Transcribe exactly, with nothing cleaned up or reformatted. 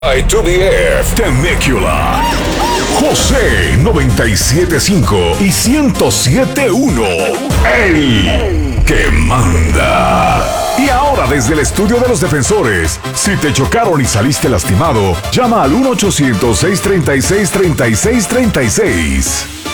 I to the F, Temecula. José noventa y siete punto cinco y ciento siete punto uno. El que manda. Y ahora desde el estudio de los defensores, si te chocaron y saliste lastimado, llama al uno ochocientos, seiscientos treinta y seis, treinta y seis treinta y seis.